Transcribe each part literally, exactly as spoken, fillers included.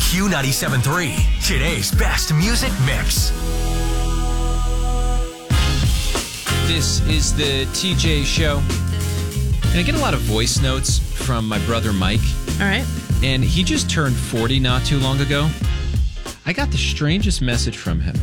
Q ninety-seven point three, today's best music mix. This is the T J Show. And I get a lot of voice notes from my brother Mike. All right. And he just turned forty not too long ago. I got the strangest message from him.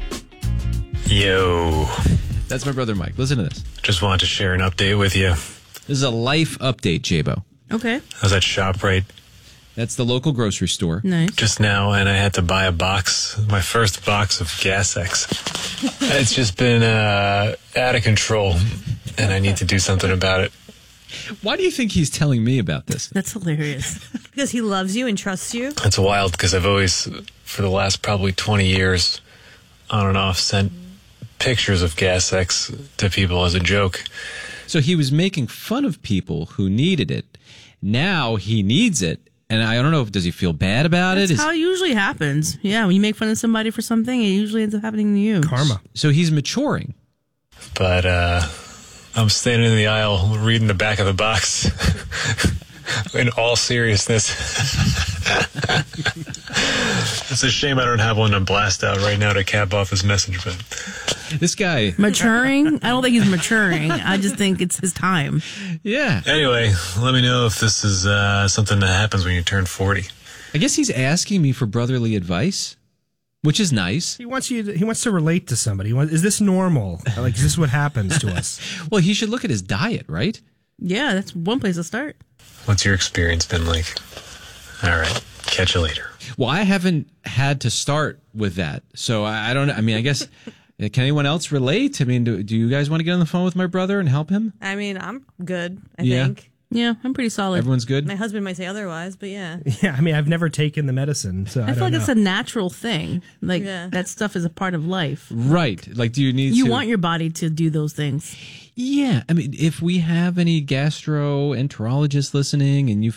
Yo. That's my brother Mike. Listen to this. Just wanted to share an update with you. This is a life update, J-Bo. Okay. I was at ShopRite That's the local grocery store. Nice. just now, and I had to buy a box, my first box of Gas X. It's just been uh, out of control, and I need to do something about it. Why do you think he's telling me about this? That's hilarious. Because he loves you and trusts you? It's wild because I've always, for the last probably twenty years, on and off, sent pictures of Gas X to people as a joke. So he was making fun of people who needed it. Now he needs it. And I don't know if does he feel bad about That's it? Is, how it usually happens. Yeah, when you make fun of somebody for something, it usually ends up happening to you. Karma. so he's maturing. But uh, I'm standing in the aisle reading the back of the box in all seriousness. It's a shame I don't have one to blast out right now to cap off this message, but This guy, Maturing? I don't think he's maturing. I just think it's his time. yeah. anyway, let me know if this is uh, something that happens when you turn forty. I guess he's asking me for brotherly advice, which is nice. He wants you. To, he wants to relate to somebody. He wants- Is this normal? Like, is this what happens to us? Well, he should look at his diet, right? Yeah, that's one place to start. What's your experience been like? All right, catch you later. Well, I haven't had to start with that. So I, I don't know. I mean, I guess, can anyone else relate? I mean, do, do you guys want to get on the phone with my brother and help him? I mean, I'm good, I Yeah. think. Yeah, I'm pretty solid. Everyone's good? My husband might say otherwise, but yeah. Yeah, I mean, I've never taken the medicine, so I, I don't feel like know. it's a natural thing. Like, Yeah. that stuff is a part of life. Right. Like, do you need You to... want your body to do those things. Yeah. I mean, if we have any gastroenterologists listening and you